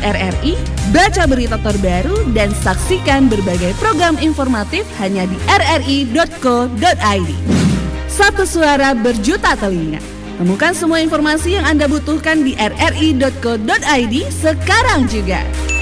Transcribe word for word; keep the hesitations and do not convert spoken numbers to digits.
R R I, baca berita terbaru, dan saksikan berbagai program informatif hanya di r r i dot co dot i d. Satu suara berjuta telinga. Temukan semua informasi yang Anda butuhkan di r r i dot co dot i d sekarang juga.